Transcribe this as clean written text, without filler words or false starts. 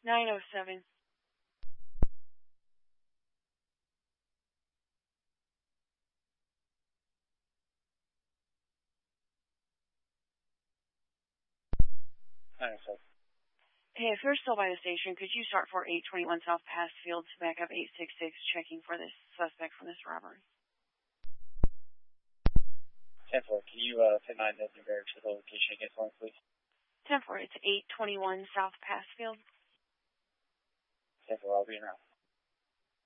907. Hey, if you're still by the station, could you start for 821 South Passfield to back up 866, checking for this suspect from this robbery? 10-4, can you pin 9 Desmond Bear to the location against one, please? 10-4, it's 821 South Passfield. 10-4, I'll be in route.